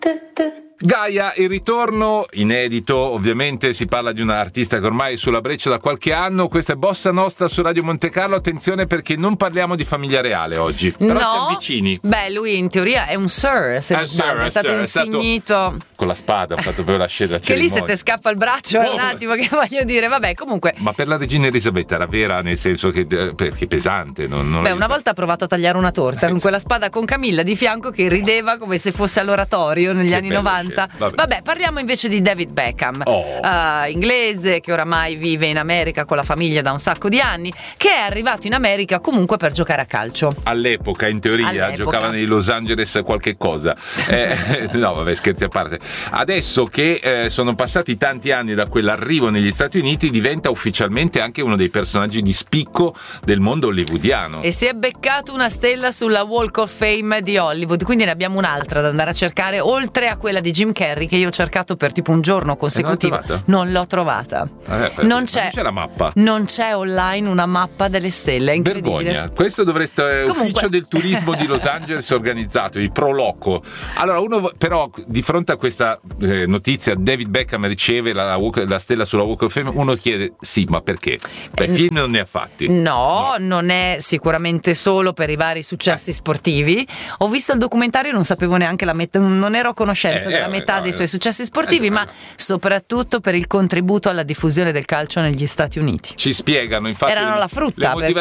Gaia, il ritorno inedito, ovviamente si parla di un artista che ormai è sulla breccia da qualche anno. Questa è Bossa Nostra su Radio Monte Carlo. Attenzione, perché non parliamo di famiglia reale oggi, però siamo vicini. Beh, lui in teoria è un sir, se non sbaglio, è stato insignito con la spada, ha fatto proprio la scena. Che lì se te scappa il braccio è un attimo, che voglio dire, vabbè, comunque. Ma per la regina Elisabetta era vera, nel senso che perché pesante, non Beh, una volta ha provato a tagliare una torta con quella spada con Camilla di fianco che rideva come se fosse all'oratorio negli anni 90. Vabbè, parliamo invece di David Beckham, inglese che oramai vive in America con la famiglia da un sacco di anni, che è arrivato in America comunque per giocare a calcio. All'epoca, in teoria, giocava nei Los Angeles qualche cosa. No, vabbè, scherzi a parte. Adesso che sono passati tanti anni da quell'arrivo negli Stati Uniti, diventa ufficialmente anche uno dei personaggi di spicco del mondo hollywoodiano. E si è beccato una stella sulla Walk of Fame di Hollywood, quindi ne abbiamo un'altra da andare a cercare, oltre a quella di Jim Carrey, che io ho cercato per tipo un giorno consecutivo. Non l'ho trovata. Non c'è la mappa. Non c'è online una mappa delle stelle, è incredibile. Vergogna. Questo dovreste ufficio del turismo di Los Angeles organizzato, il Pro Loco. Allora, uno però di fronte a questa notizia, David Beckham riceve la stella sulla Walk of Fame, uno chiede sì, ma perché? Film non ne ha fatti. No, non è sicuramente solo per i vari successi sportivi. Ho visto il documentario, non sapevo neanche non ero a conoscenza della metà dei suoi successi sportivi, ma soprattutto per il contributo alla diffusione del calcio negli Stati Uniti. Ci spiegano, infatti, erano la frutta.